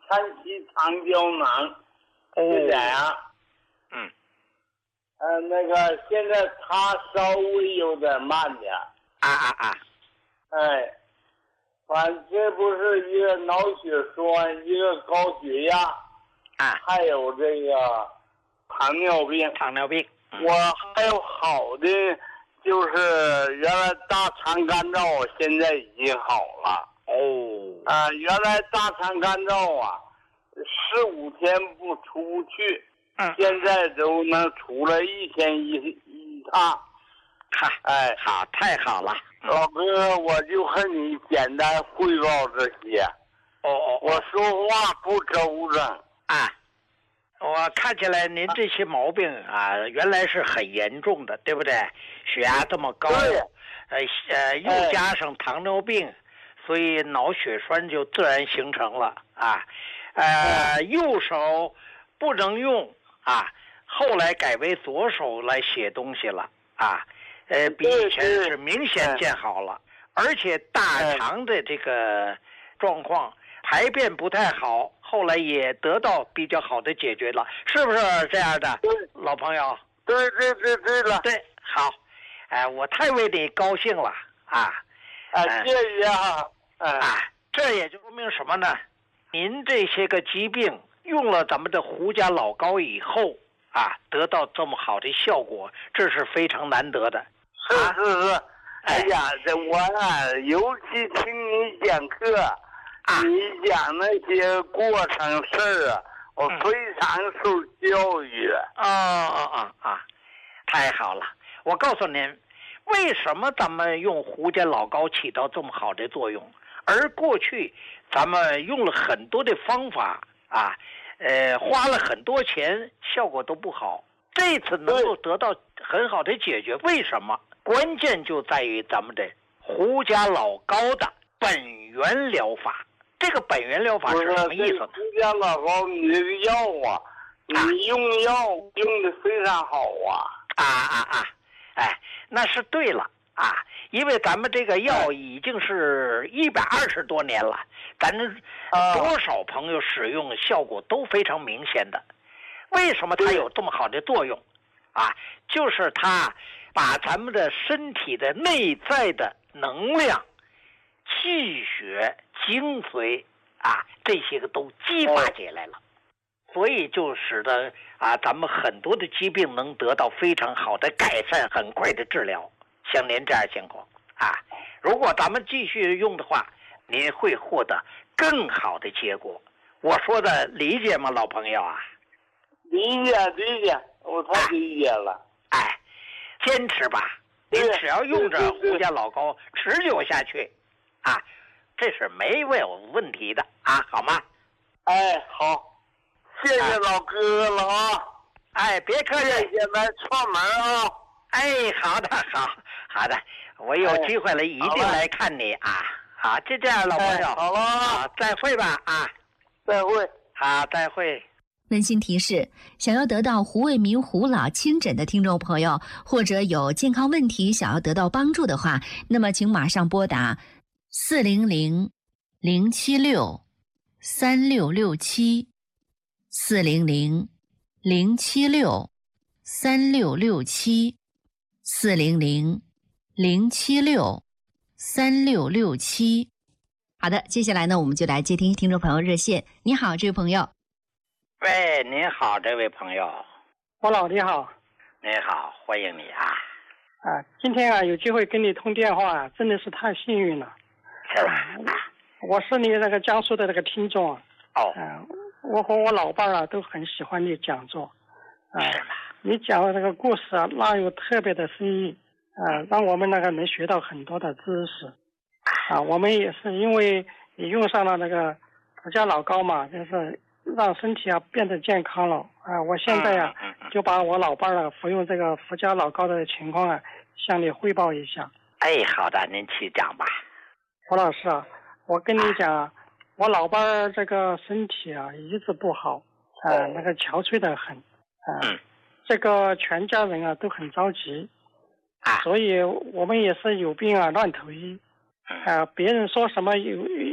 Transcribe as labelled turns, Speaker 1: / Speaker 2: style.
Speaker 1: 川西长胶囊，这俩。那个现在他稍微有点慢点。反正这不是一个脑血栓，一个高血压，还有这个糖尿病。我还有好的，就是原来大肠干燥，现在已经好了。原来大肠干燥啊，15天不出去，现在都能出来1天一趟。
Speaker 2: 好，太好了。
Speaker 1: 老哥，我就和你简单汇报这些。我说话不周正。
Speaker 2: 我看起来您这些毛病原来是很严重的，对不对？血压这么高，又加上糖尿病，所以脑血栓就自然形成了右手不能用后来改为左手来写东西了比以前是明显见好了，而且大肠的这个状况排便不太好，后来也得到比较好的解决了，是不是这样的，老朋友？
Speaker 1: 对了。
Speaker 2: 对，好，我太为你高兴了
Speaker 1: 谢谢
Speaker 2: 这也就说明什么呢？您这些个疾病用了咱们的胡家老膏以后得到这么好的效果，这是非常难得的。
Speaker 1: 是。哎呀，我尤其听你讲课，你讲那些过程事我非常受教育。
Speaker 2: 太好了！我告诉您，为什么咱们用胡家老膏起到这么好的作用，而过去咱们用了很多的方法花了很多钱，效果都不好。这次能够得到很好的解决，为什么？关键就在于咱们的胡家老膏的本源疗法。这个本源疗法是什么意思呢？
Speaker 1: 胡家老膏，你这个药你用药用的非常好
Speaker 2: 那是对了因为咱们这个药已经是120多年了，咱多少朋友使用效果都非常明显的。为什么它有这么好的作用就是它把咱们的身体的内在的能量、气血、精髓这些个都激发起来了，所以就使得咱们很多的疾病能得到非常好的改善，很快的治疗。像您这样情况如果咱们继续用的话，您会获得更好的结果。我说的理解吗，老朋友
Speaker 1: 理解，我太理解了。
Speaker 2: 坚持吧，您只要用着胡家老膏持久下去这是没有问题的好吗？
Speaker 1: 好，谢谢老哥了
Speaker 2: 别客气，
Speaker 1: 现在串门
Speaker 2: 好的，我有机会了一定来看你好，就这样，老朋友。
Speaker 1: 好了，
Speaker 2: 再会吧
Speaker 1: 再会。
Speaker 2: 好，再会。
Speaker 3: 温馨提示：想要得到胡卫民胡老亲诊的听众朋友，或者有健康问题想要得到帮助的话，那么请马上拨打400-076-3667 400-076-3667 400-076-3667。好的，接下来呢，我们就来接听听众朋友热线。你好，这位朋友。
Speaker 2: 喂，您好，这位朋友。
Speaker 4: 我老弟好。
Speaker 2: 您好，欢迎你
Speaker 4: 今天有机会跟你通电话真的是太幸运了。
Speaker 2: 是吧？
Speaker 4: 我是你那个江苏的那个听众我和我老伴都很喜欢你讲座你讲的这个故事那有特别的深意让我们那个能学到很多的知识我们也是因为你用上了那个胡家老膏嘛，就是让身体变得健康了我现在就把我老伴服用这个胡家老膏的情况向你汇报一下。
Speaker 2: 好的，您请讲吧。
Speaker 4: 胡老师我跟你讲我老伴这个身体一直不好那个憔悴得很这个全家人都很着急所以我们也是有病乱投医别人说什么